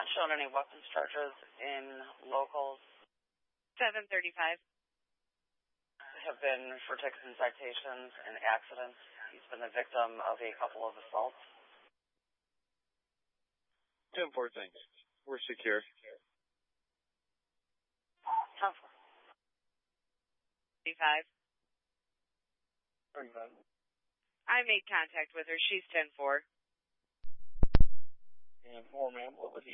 not shown any weapons charges in locals. 735. Have been for tickets and citations and accidents. He's been the victim of a couple of assaults. 10-4, thanks. We're secure. 10-4. 35. 35. I made contact with her. She's 10-4. And 4, ma'am, what was he